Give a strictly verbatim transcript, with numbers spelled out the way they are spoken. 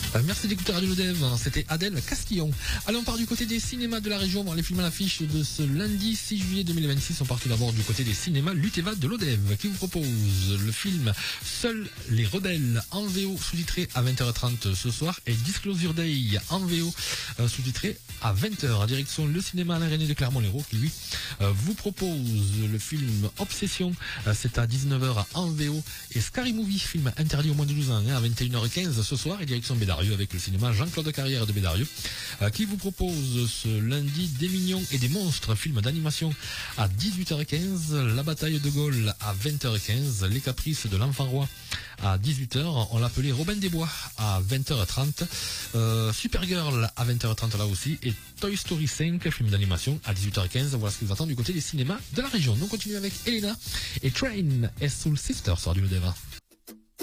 Euh, merci d'écouter Radio Lodev, c'était Adèle Castillon. Allez, on part du côté des cinémas de la région, voir les films à l'affiche de ce lundi six juillet deux mille vingt-six. On part tout d'abord du côté des cinémas Luteva de Lodev, qui vous propose le film Seuls les rebelles en V O sous-titré à vingt heures trente ce soir et Disclosure Day en V O euh, sous-titré à vingt heures. Direction le cinéma Alain René de Clermont-Lérault qui lui euh, vous propose le film Obsession, euh, c'est à dix-neuf heures en V O, et Scary Movie, film interdit au moins de douze ans, hein, à vingt et une heures quinze ce soir, et direction Bédarieux avec le cinéma Jean-Claude Carrière de Bédarieux euh, qui vous propose ce lundi Des Mignons et des Monstres, film d'animation à dix-huit heures quinze, La Bataille de Gaulle à vingt heures quinze, Les Caprices de l'Enfant Roi à dix-huit heures, on l'appelait Robin des Bois à vingt heures trente, euh, Supergirl à vingt heures trente là aussi, et Toy Story cinq, film d'animation à dix-huit heures quinze. Voilà ce qui vous attend du côté des cinémas de la région. Nous continuons avec Elena et Train et Soul Sister sur du Lodev.